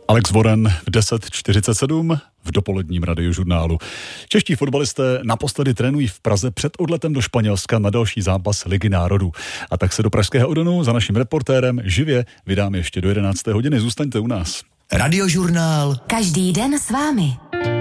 Alex Voren v 10:47 v dopoledním radiožurnálu. Čeští fotbalisté naposledy trénují v Praze před odletem do Španělska na další zápas Ligy národů. A tak se do pražského Odonu za naším reportérem živě vydáme ještě do 11. hodiny. Zůstaňte u nás. Radiožurnál. Každý den s vámi.